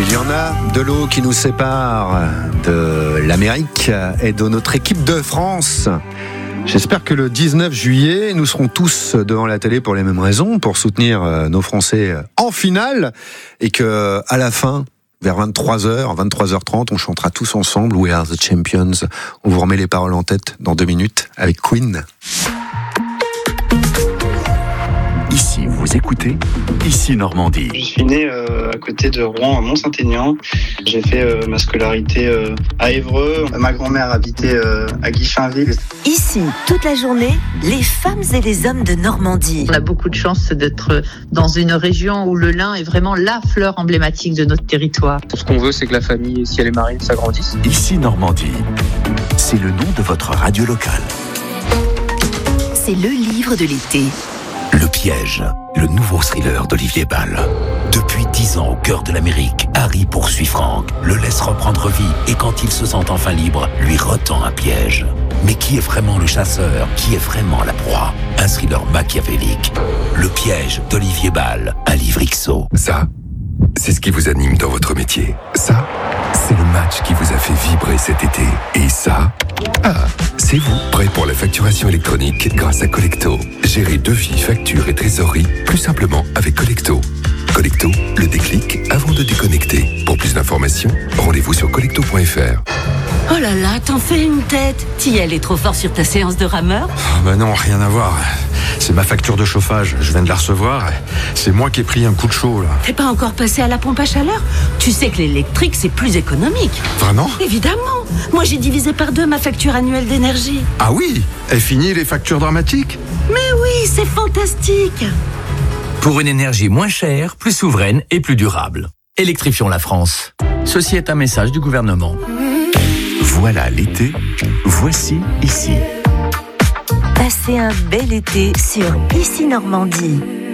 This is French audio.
Il y en a de l'eau qui nous sépare de l'Amérique et de notre équipe de France. J'espère que le 19 juillet, nous serons tous devant la télé pour les mêmes raisons, pour soutenir nos Français en finale, et que à la fin, vers 23h, 23h30, on chantera tous ensemble We Are the Champions. On vous remet les paroles en tête dans 2 minutes avec Queen. Ici, vous écoutez Ici Normandie. Je suis né à côté de Rouen, à Mont-Saint-Aignan. J'ai fait ma scolarité à Évreux. Ma grand-mère habitait à Guichainville. Ici, toute la journée, les femmes et les hommes de Normandie. On a beaucoup de chance d'être dans une région où le lin est vraiment la fleur emblématique de notre territoire. Tout ce qu'on veut, c'est que la famille, si elle est marine, s'agrandisse. Ici Normandie, c'est le nom de votre radio locale. C'est le livre de l'été. Le piège, le nouveau thriller d'Olivier Bal. Depuis 10 ans au cœur de l'Amérique, Harry poursuit Frank, le laisse reprendre vie et quand il se sent enfin libre, lui retend un piège. Mais qui est vraiment le chasseur? Qui est vraiment la proie? Un thriller machiavélique. Le piège d'Olivier Bal, un livre XO. Ça, c'est ce qui vous anime dans votre métier. Ça, c'est le match qui vous a fait vibrer cet été. Et ça, c'est vous, prêt pour la facturation électronique grâce à Collecto. Gérez devis, factures et trésorerie plus simplement avec Collecto. Collecto, le déclic avant de déconnecter. Pour plus d'informations, rendez-vous sur collecto.fr. Oh là là, t'en fais une tête. T'y allais trop fort sur ta séance de rameur? Bah non, rien à voir. C'est ma facture de chauffage, je viens de la recevoir. C'est moi qui ai pris un coup de chaud là. T'es pas encore passé à la pompe à chaleur? Tu sais que l'électrique c'est plus économique. Vraiment? Évidemment. Moi j'ai divisé par 2 ma facture annuelle d'énergie. Ah oui? Et fini les factures dramatiques? Mais oui, c'est fantastique. Pour une énergie moins chère, plus souveraine et plus durable. Électrifions la France. Ceci est un message du gouvernement. Voilà l'été, voici Ici. Passez un bel été sur Ici Normandie.